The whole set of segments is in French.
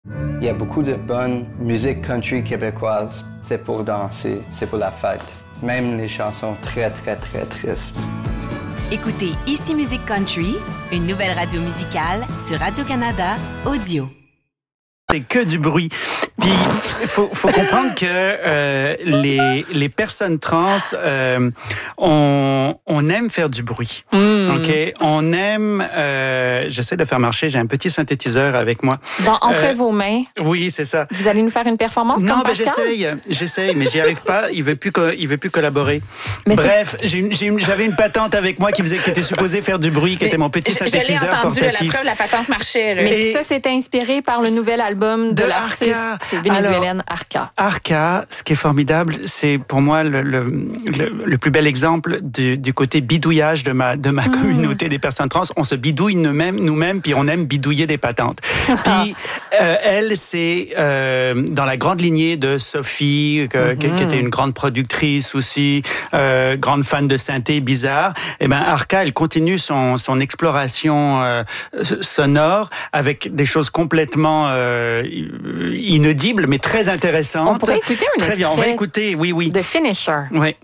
Il y a beaucoup de bonne musique country québécoise. C'est pour danser, c'est pour la fête. Même les chansons très, très, très tristes. Écoutez Ici Musique Country, une nouvelle radio musicale sur Radio-Canada Audio. C'est que du bruit. Puis il faut comprendre que les personnes trans, on aime faire du bruit. Ok, on aime. J'essaie de faire marcher. J'ai un petit synthétiseur avec moi. Entre vos mains. Oui, c'est ça. Vous allez nous faire une performance non, comme Pascal? j'essaye, mais j'y arrive pas. Il veut plus collaborer. Mais bref, j'avais une patente avec moi qui était supposée faire du bruit, qui était mon petit synthétiseur je l'ai entendu, portatif. la preuve, la patente marchait. Là. Mais ça, c'est inspiré par le nouvel album de l'artiste vénézuélienne Arca. Arca, ce qui est formidable, c'est pour moi le plus bel exemple du côté bidouillage de ma communauté des personnes trans. On se bidouille nous-mêmes, puis on aime bidouiller des patentes. Puis elle, c'est dans la grande lignée de Sophie, qui était une grande productrice aussi, grande fan de synthé bizarre. Et ben Arca, elle continue son exploration sonore avec des choses complètement inaudible, mais très intéressante. On pourrait écouter un Très bien, on va écouter, oui. The Finisher. Oui.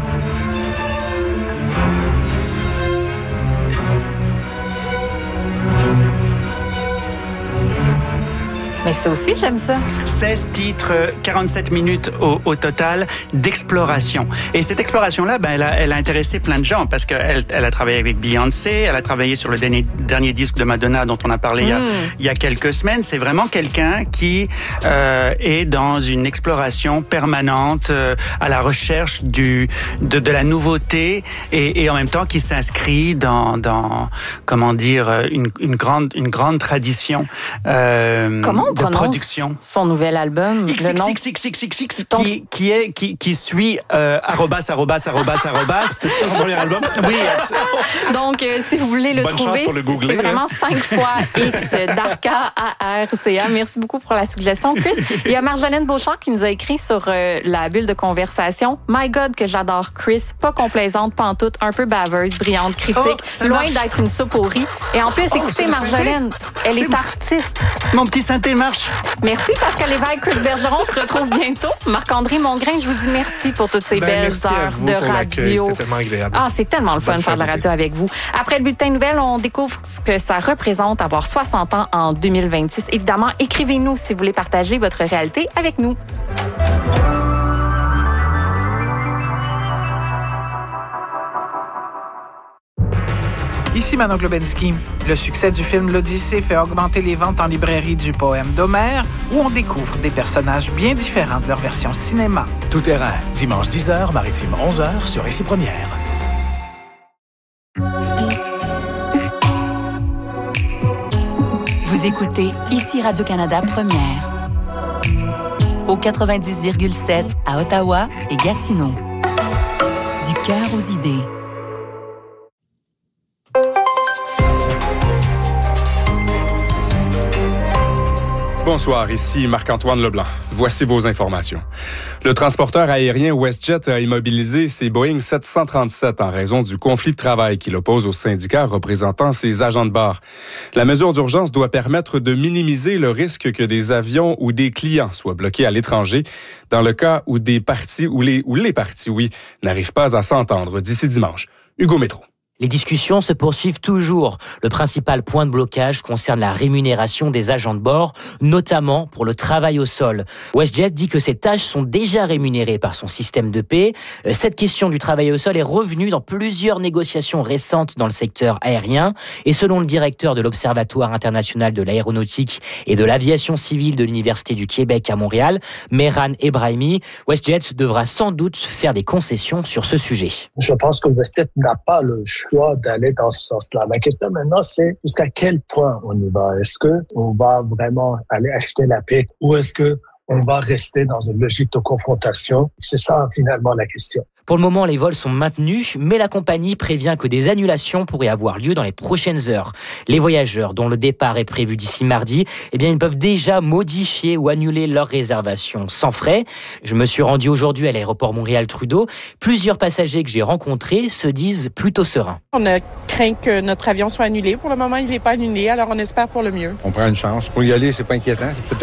Mais ça aussi, j'aime ça. 16 titres, 47 minutes au total d'exploration. Et cette exploration-là, elle a intéressé plein de gens parce qu'elle a travaillé avec Beyoncé, elle a travaillé sur le dernier disque de Madonna dont on a parlé il y a quelques semaines. C'est vraiment quelqu'un qui est dans une exploration permanente à la recherche de la nouveauté et en même temps qui s'inscrit dans comment dire une grande tradition. Comment on de prononce production. Son nouvel album, le nom qui suit arrobas. C'est son premier album. Oui. Donc, si vous voulez le Bonne trouver, chance pour le googler, c'est vraiment 5 fois X d'Arca ARCA. Merci beaucoup pour la suggestion, Chris. Il y a Marjolaine Beauchamp qui nous a écrit sur la bulle de conversation. My God, que j'adore Chris. Pas complaisante, pantoute, un peu baveuse, brillante, critique, loin d'être une soupe au riz. Et en plus, écoutez Marjolaine, elle est artiste. Mon petit synthé marche. Merci Pascal Lévesque, Chris Bergeron. On se retrouve bientôt. Marc-André Mongrain, je vous dis merci pour toutes ces belles heures de radio. C'était tellement agréable. C'est tellement le fun de faire de la radio avec vous. Après le bulletin de nouvelles, on découvre ce que ça représente avoir 60 ans en 2026. Évidemment, écrivez-nous si vous voulez partager votre réalité avec nous. Ici Manon Globensky. Le succès du film L'Odyssée fait augmenter les ventes en librairie du poème d'Homère, où on découvre des personnages bien différents de leur version cinéma. Tout terrain, dimanche 10h, maritime 11h sur Ici Première. Vous écoutez Ici Radio-Canada Première. Au 90,7 à Ottawa et Gatineau. Du cœur aux idées. Bonsoir, ici Marc-Antoine Leblanc. Voici vos informations. Le transporteur aérien WestJet a immobilisé ses Boeing 737 en raison du conflit de travail qu'il oppose aux syndicats représentant ses agents de bord. La mesure d'urgence doit permettre de minimiser le risque que des avions ou des clients soient bloqués à l'étranger dans le cas où les parties n'arrivent pas à s'entendre d'ici dimanche. Hugo Métro. Les discussions se poursuivent toujours. Le principal point de blocage concerne la rémunération des agents de bord, notamment pour le travail au sol. WestJet dit que ces tâches sont déjà rémunérées par son système de paie. Cette question du travail au sol est revenue dans plusieurs négociations récentes dans le secteur aérien. Et selon le directeur de l'Observatoire international de l'aéronautique et de l'aviation civile de l'Université du Québec à Montréal, Mehran Ebrahimi, WestJet devra sans doute faire des concessions sur ce sujet. Je pense que WestJet n'a pas le choix d'aller dans ce sens-là. La question maintenant, c'est jusqu'à quel point on y va. Est-ce qu'on va vraiment aller acheter la paix ou est-ce qu'on va rester dans une logique de confrontation? C'est ça, finalement, la question. Pour le moment, les vols sont maintenus, mais la compagnie prévient que des annulations pourraient avoir lieu dans les prochaines heures. Les voyageurs, dont le départ est prévu d'ici mardi, ils peuvent déjà modifier ou annuler leur réservation sans frais. Je me suis rendu aujourd'hui à l'aéroport Montréal-Trudeau. Plusieurs passagers que j'ai rencontrés se disent plutôt sereins. On a craint que notre avion soit annulé. Pour le moment, il n'est pas annulé, alors on espère pour le mieux. On prend une chance. Pour y aller, c'est pas inquiétant. C'est